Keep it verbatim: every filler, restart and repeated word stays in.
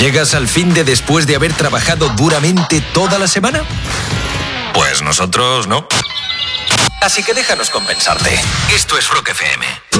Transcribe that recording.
¿Llegas al fin de después de haber trabajado duramente toda la semana? Pues nosotros no. Así que déjanos compensarte. Esto es Rock F M.